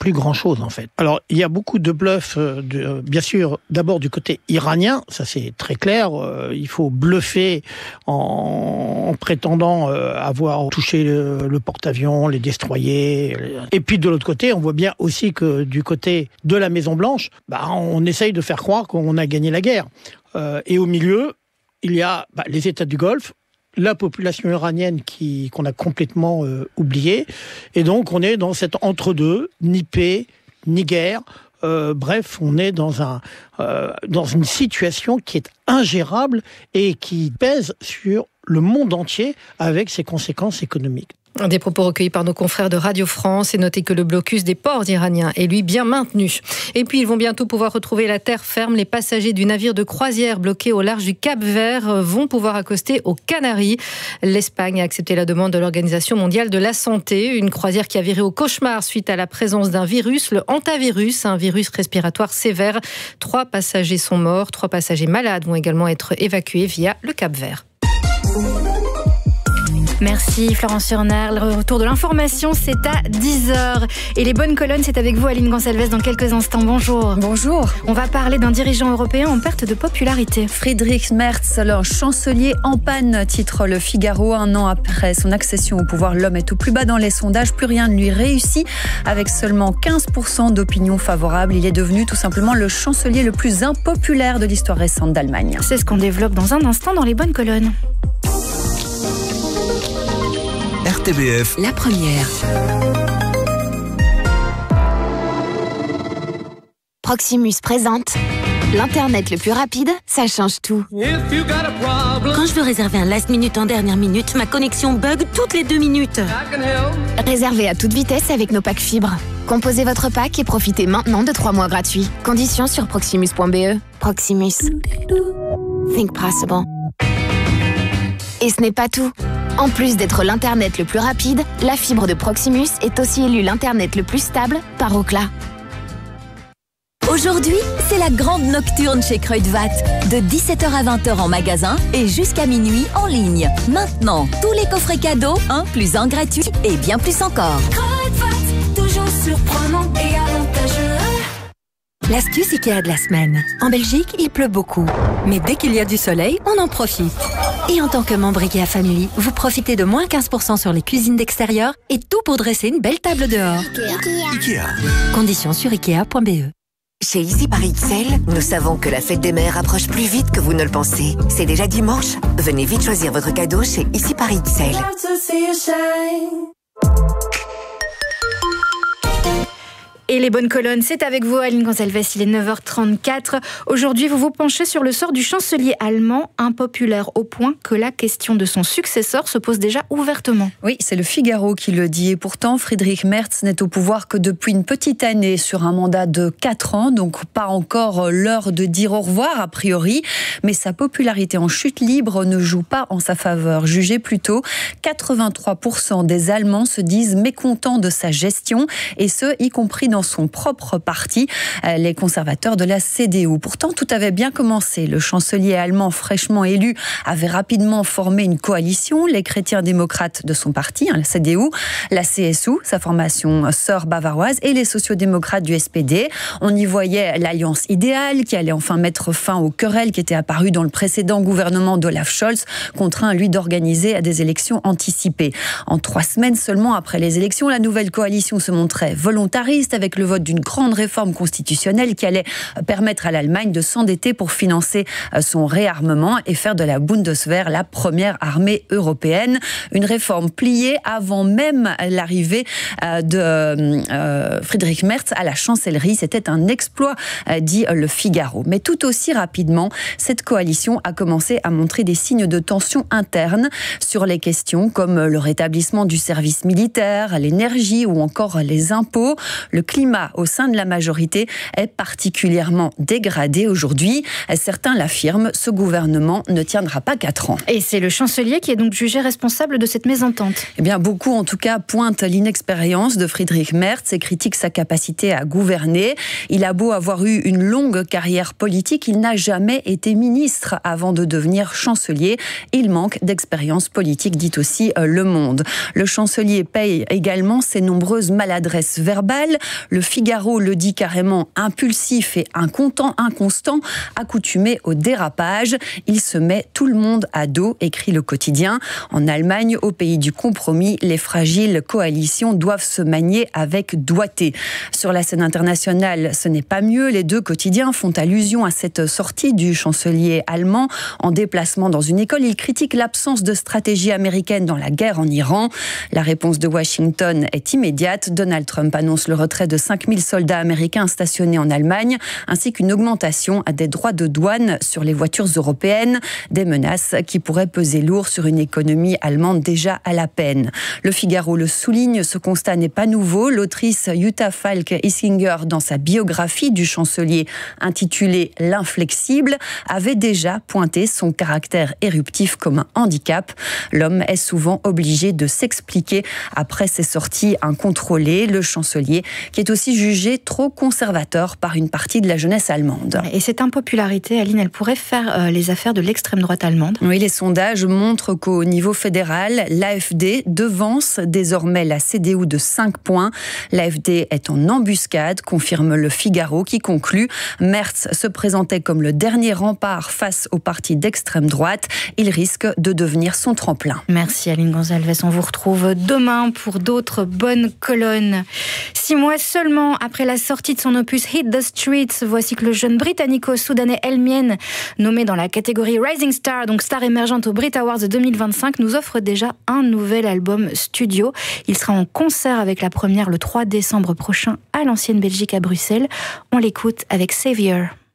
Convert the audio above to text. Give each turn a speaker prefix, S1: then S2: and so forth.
S1: plus grand-chose en fait. Alors il y a beaucoup de bluffs, bien sûr, d'abord du côté iranien, ça c'est très clair, il faut bluffer en prétendant avoir touché le porte-avions, les destroyers. Et puis de l'autre côté, on voit bien aussi que du côté de la Maison-Blanche, on essaye de faire croire qu'on a gagné la guerre. Et au milieu, il y a les États du Golfe, la population iranienne qu'on a complètement oubliée. Et donc on est dans cet entre-deux, ni paix, ni guerre. Bref, on est dans une situation qui est ingérable et qui pèse sur le monde entier avec ses conséquences économiques.
S2: Des propos recueillis par nos confrères de Radio France et notez que le blocus des ports iraniens est lui bien maintenu. Et puis ils vont bientôt pouvoir retrouver la terre ferme. Les passagers du navire de croisière bloqué au large du Cap-Vert vont pouvoir accoster aux Canaries. L'Espagne a accepté la demande de l'Organisation mondiale de la santé. Une croisière qui a viré au cauchemar suite à la présence d'un virus, le hantavirus, un virus respiratoire sévère. 3 passagers sont morts, 3 passagers malades vont également être évacués via le Cap-Vert.
S3: Merci Florence Surner. Le retour de l'information, c'est à 10h. Et les bonnes colonnes, c'est avec vous Aline Gonçalves dans quelques instants. Bonjour.
S4: Bonjour.
S3: On va parler d'un dirigeant européen en perte de popularité.
S4: Friedrich Merz, le chancelier en panne, titre Le Figaro. 1 an après son accession au pouvoir, l'homme est au plus bas dans les sondages. Plus rien ne lui réussit. Avec seulement 15% d'opinion favorable, il est devenu tout simplement le chancelier le plus impopulaire de l'histoire récente d'Allemagne.
S3: C'est ce qu'on développe dans un instant dans les bonnes colonnes.
S5: RTBF, la première.
S6: Proximus présente l'Internet le plus rapide, ça change tout.
S7: Quand je veux réserver un last minute en dernière minute, ma connexion bug toutes les 2 minutes.
S6: Réservez à toute vitesse avec nos packs fibres. Composez votre pack et profitez maintenant de 3 mois gratuits. Conditions sur proximus.be. Proximus. Think possible. Et ce n'est pas tout. En plus d'être l'Internet le plus rapide, la fibre de Proximus est aussi élue l'Internet le plus stable par Ookla.
S8: Aujourd'hui, c'est la grande nocturne chez Kruidvat. De 17h à 20h en magasin et jusqu'à minuit en ligne. Maintenant, tous les coffrets cadeaux, 1 + 1 gratuit et bien plus encore.
S9: Kruidvat, toujours surprenant et avantageux.
S8: L'astuce Ikea de la semaine. En Belgique, il pleut beaucoup. Mais dès qu'il y a du soleil, on en profite. Et en tant que membre Ikea Family, vous profitez de moins 15% sur les cuisines d'extérieur et tout pour dresser une belle table dehors.
S5: Ikea.
S8: Conditions sur Ikea.be.
S10: Chez Easy Paris XL, nous savons que la fête des mères approche plus vite que vous ne le pensez. C'est déjà dimanche. Venez vite choisir votre cadeau chez Easy Paris XL.
S3: Et les bonnes colonnes, c'est avec vous Aline Gonçalves, il est 9h34. Aujourd'hui, vous vous penchez sur le sort du chancelier allemand, impopulaire au point que la question de son successeur se pose déjà ouvertement.
S4: Oui, c'est le Figaro qui le dit. Et pourtant, Friedrich Merz n'est au pouvoir que depuis une petite année sur un mandat de 4 ans, donc pas encore l'heure de dire au revoir a priori. Mais sa popularité en chute libre ne joue pas en sa faveur. Jugez plutôt, 83% des Allemands se disent mécontents de sa gestion, et ce, y compris dans son propre parti, les conservateurs de la CDU. Pourtant, tout avait bien commencé. Le chancelier allemand fraîchement élu avait rapidement formé une coalition, les chrétiens-démocrates de son parti, la CDU, la CSU, sa formation sœur bavaroise, et les sociodémocrates du SPD. On y voyait l'alliance idéale qui allait enfin mettre fin aux querelles qui étaient apparues dans le précédent gouvernement d'Olaf Scholz, contraint lui d'organiser des élections anticipées. En 3 semaines seulement après les élections, la nouvelle coalition se montrait volontariste avec le vote d'une grande réforme constitutionnelle qui allait permettre à l'Allemagne de s'endetter pour financer son réarmement et faire de la Bundeswehr la première armée européenne. Une réforme pliée avant même l'arrivée de Friedrich Merz à la chancellerie. C'était un exploit, dit le Figaro. Mais tout aussi rapidement, cette coalition a commencé à montrer des signes de tension interne sur les questions comme le rétablissement du service militaire, l'énergie ou encore les impôts. Le climat au sein de la majorité est particulièrement dégradé aujourd'hui. Certains l'affirment, ce gouvernement ne tiendra pas 4 ans.
S3: Et c'est le chancelier qui est donc jugé responsable de cette mésentente.
S4: Eh bien, beaucoup en tout cas pointent l'inexpérience de Friedrich Merz et critiquent sa capacité à gouverner. Il a beau avoir eu une longue carrière politique, il n'a jamais été ministre avant de devenir chancelier. Il manque d'expérience politique, dit aussi Le Monde. Le chancelier paye également ses nombreuses maladresses verbales. Le Figaro le dit carrément impulsif et inconstant, accoutumé au dérapage. Il se met tout le monde à dos, écrit le quotidien. En Allemagne, au pays du compromis, les fragiles coalitions doivent se manier avec doigté. Sur la scène internationale, ce n'est pas mieux. Les deux quotidiens font allusion à cette sortie du chancelier allemand en déplacement dans une école. Il critique l'absence de stratégie américaine dans la guerre en Iran. La réponse de Washington est immédiate. Donald Trump annonce le retrait de 5000 soldats américains stationnés en Allemagne, ainsi qu'une augmentation des droits de douane sur les voitures européennes. Des menaces qui pourraient peser lourd sur une économie allemande déjà à la peine. Le Figaro le souligne, ce constat n'est pas nouveau. L'autrice Jutta Falk-Isinger, dans sa biographie du chancelier intitulée « L'inflexible », avait déjà pointé son caractère éruptif comme un handicap. L'homme est souvent obligé de s'expliquer après ses sorties incontrôlées. Le chancelier qui est aussi jugé trop conservateur par une partie de la jeunesse allemande.
S3: Et cette impopularité, Aline, elle pourrait faire les affaires de l'extrême droite allemande.
S4: Oui, les sondages montrent qu'au niveau fédéral, l'AfD devance désormais la CDU de 5 points. L'AfD est en embuscade, confirme le Figaro, qui conclut. Merz se présentait comme le dernier rempart face au parti d'extrême droite. Il risque de devenir son tremplin.
S3: Merci Aline Gonzalez. On vous retrouve demain pour d'autres bonnes colonnes. 6 mois seulement après la sortie de son opus Hit the Streets, voici que le jeune britannico-soudanais Elmien, nommé dans la catégorie Rising Star, donc star émergente aux Brit Awards 2025, nous offre déjà un nouvel album studio. Il sera en concert avec la première le 3 décembre prochain à l'Ancienne Belgique à Bruxelles. On l'écoute avec Savior.